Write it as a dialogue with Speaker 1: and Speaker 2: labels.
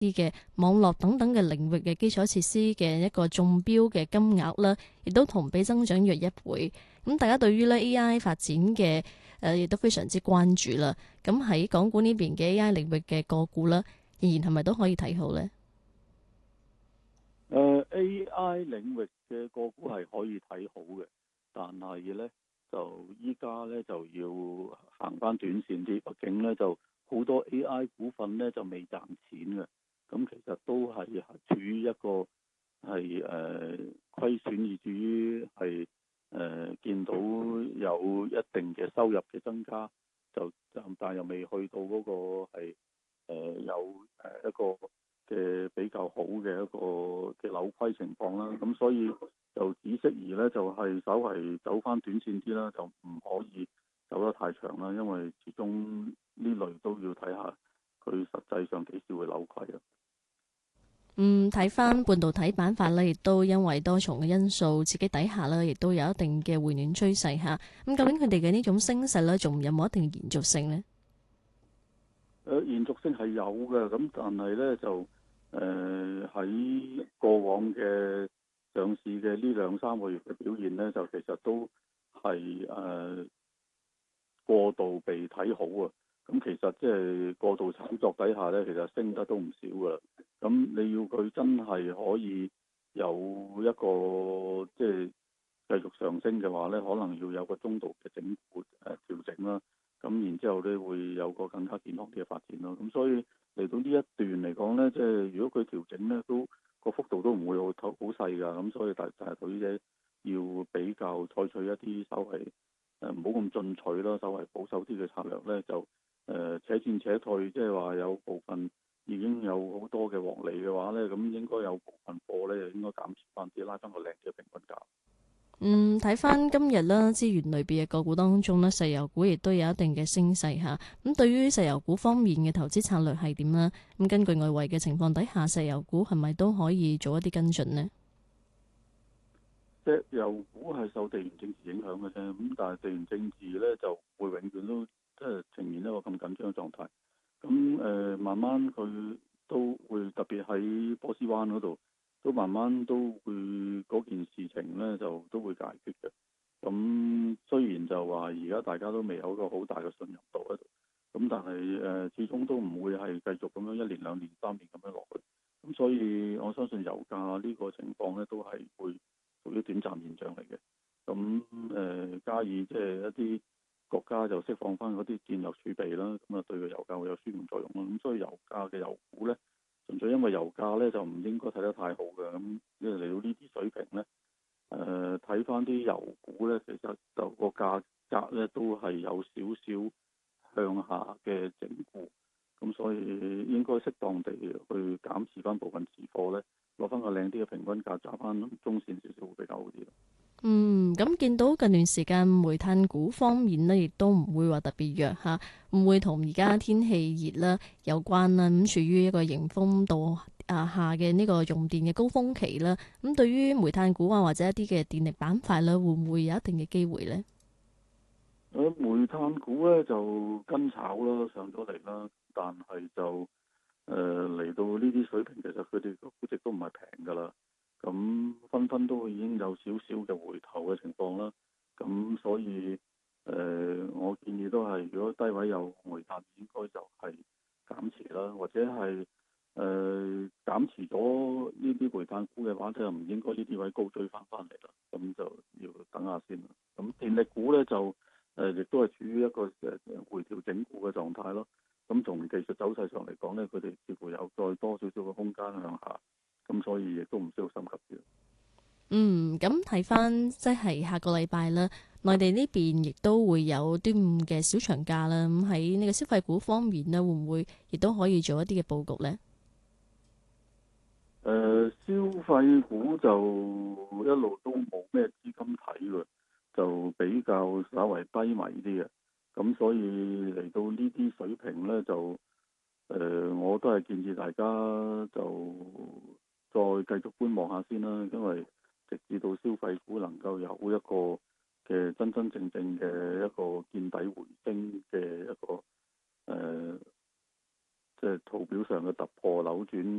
Speaker 1: 啲嘅網絡等等嘅領域嘅基礎設施嘅一個中標嘅金額啦，亦都同比增長約1倍。咁大家對於咧 AI 發展嘅亦都非常之關注啦。咁喺港股呢邊嘅 AI 領域嘅個股啦，仍然係咪都可以睇好呢？
Speaker 2: AI 領域嘅個股係可以睇好嘅，但係呢，就依家呢，就要行翻短線啲，畢竟呢，就好多 AI 股份呢，就未賺錢嘅，咁其實都係處於一個係虧損，以至於係見到有一定嘅收入嘅增加，但又未去到嗰個係有一個嘅比較好嘅一個嘅扭虧情況啦，咁所以就只適宜咧就係稍為走翻短線啲啦，就唔可以走得太長啦，因為始終呢類都要睇下佢實際上幾時會扭虧啊。
Speaker 1: 睇翻半導體板塊咧，亦都因為多重嘅因素刺激底下咧，亦都有一定嘅回暖趨勢嚇。咁究竟佢哋嘅呢種升勢咧，仲有冇一定嘅延續性呢？
Speaker 2: 延續性係有嘅，咁但係咧就喺過往嘅上市嘅呢2-3個月嘅表現咧，就其實都係過度被睇好啊！咁其實即係過度炒作底下咧，其實升得都唔少噶啦。咁你要佢真係可以有一個即係繼續上升嘅話咧，可能要有個中度嘅調整啦。咁然之後咧，會有個更加健康啲嘅發展咯。咁所以嚟到呢一段嚟講咧，即係如果佢調整咧，都個幅度都唔會好細㗎。咁所以大投資者要比較採取一啲稍微唔好咁進取啦，稍微保守啲嘅策略咧，就且戰且退。即係話有部分已經有好多嘅獲利嘅話咧，咁應該有部分貨咧，應該減持翻啲，拉翻個靚嘅平均價。
Speaker 1: 睇翻今日啦，資源類別嘅個股當中呢，石油股亦都有一定嘅升勢嚇。咁對於石油股方面嘅投資策略係點呢？咁根據外圍嘅情況底下，石油股係咪都可以做一啲跟進呢？
Speaker 2: 石油股係受地緣政治影響嘅啫，咁但係地緣政治咧就會永遠都即係呈現一個咁緊張嘅狀態。咁慢慢佢都會特別喺波斯灣嗰度，都慢慢都會嗰件事情咧就都會解決嘅。咁雖然就話而家大家都未有一個好大嘅信任度喺度，咁但係始終都唔會係繼續咁樣1年、2年、3年咁樣落去。咁所以我相信油價呢個情況咧都係會屬於短暫現象嚟嘅。咁加以即係一啲國家就釋放翻嗰啲戰略儲備啦，咁啊對個油價會有舒緩作用啦。咁所以油價嘅油股咧，純粹因為油價咧就唔應該睇得太好嘅。咁因為嚟到呢啲水平咧，睇翻啲油股咧，其實就個價格咧都係有少少向下嘅整固。咁所以應該適當地去減持翻部分持貨咧，攞翻個靚啲嘅平均價，揸翻中線少少會比較好啲。
Speaker 1: 咁見到近段時間煤炭股方面呢，亦都唔會話特別弱嚇，唔會同而家天氣熱啦有關啦。咁處於一個迎風度下嘅呢個用電嘅高峰期啦。咁對於煤炭股啊或者一啲嘅電力板塊咧，會唔會有一定嘅機會呢？
Speaker 2: 煤炭股咧就跟炒啦，上咗嚟啦，但係就嚟到呢啲水平，其實佢哋個估值都唔係平㗎啦。咁紛紛都已經有少少嘅回頭嘅情況啦。咁所以我建議都係，如果低位有煤炭，應該就係減持啦，或者係減持咗呢啲煤炭股嘅話，就唔應該呢啲位高追翻嚟啦。咁就要等下先啦。咁電力股咧就亦都係處於一個回調整固嘅狀態咯。咁從技術走勢上嚟講咧，佢哋似乎有再多少少嘅空間向下。咁所以亦都唔需要心急嘅。
Speaker 1: 咁睇翻即係下個禮拜啦，內地呢邊亦都會有端午嘅小長假啦。咁喺呢個消費股方面呢，會唔會亦都可以做一啲嘅佈局呢？
Speaker 2: 消費股就一路都冇咩資金睇嘅，就比較稍為低迷啲嘅。咁所以嚟到呢啲水平呢，就我都係建議大家就再繼續觀望下先啦，因為直至到消費股能夠有一個嘅真真正正嘅一個見底回升嘅一個即係圖表上嘅突破扭轉。